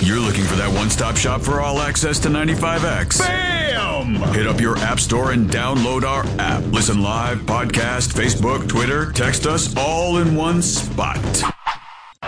You're looking for that one-stop shop for all access to 95X. Bam! Hit up your app store and download our app. Listen live, podcast, Facebook, Twitter, text us all in one spot.